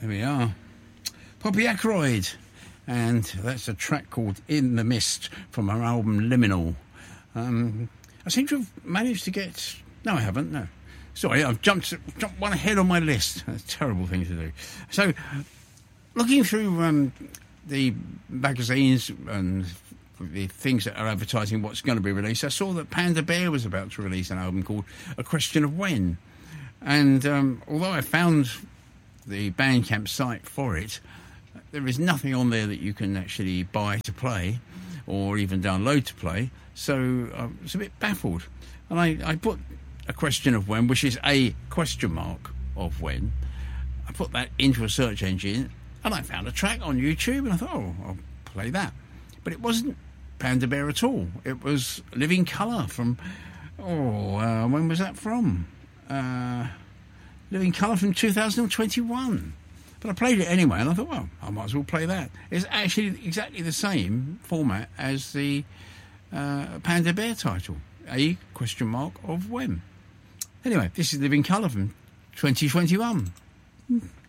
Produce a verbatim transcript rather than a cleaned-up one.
There we are. Poppy Ackroyd. And that's a track called In the Mist from her album Liminal. Um, I seem to have managed to get... No, I haven't, no. Sorry, I've jumped, jumped one ahead on my list. That's a terrible thing to do. So, looking through um, the magazines and the things that are advertising what's going to be released, I saw that Panda Bear was about to release an album called A Question of When. And um, although I found the Bandcamp site for it, there is nothing on there that you can actually buy to play or even download to play. So I was a bit baffled. And I, I put A Question of When, which is a question mark of when. I put that into a search engine and I found a track on YouTube and I thought, oh, I'll play that. But it wasn't Panda Bear at all. It was Living Colour from, oh, uh, when was that from? Uh, Living Colour from two thousand twenty-one. But I played it anyway and I thought, well, I might as well play that. It's actually exactly the same format as the uh, Panda Bear title. A question mark of when. Anyway, this is Living Colour from twenty twenty-one.